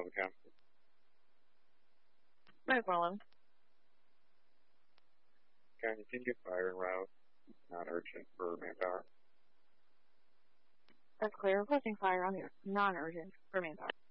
on the council. Right, Roland. Continue fire en route. Not urgent for manpower. That's clear. Requesting fire on the non-urgent for manpower.